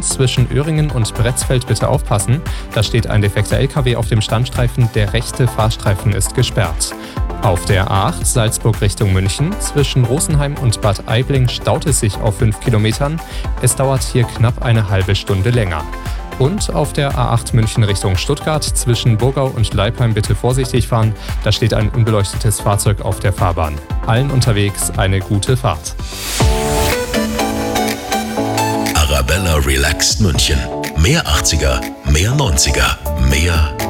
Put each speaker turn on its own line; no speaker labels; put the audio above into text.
A9 zwischen Öhringen und Bretzfeld bitte aufpassen. Da steht ein defekter LKW auf dem Standstreifen, der rechte Fahrstreifen ist gesperrt. Auf der A8 Salzburg Richtung München zwischen Rosenheim und Bad Aibling staut es sich auf 5 Kilometern. Es dauert hier knapp eine halbe Stunde länger. Und auf der A8 München Richtung Stuttgart zwischen Burgau und Leipheim bitte vorsichtig fahren. Da steht ein unbeleuchtetes Fahrzeug auf der Fahrbahn. Allen unterwegs eine gute Fahrt.
Arabella Relaxed München. Mehr 80er, mehr 90er, mehr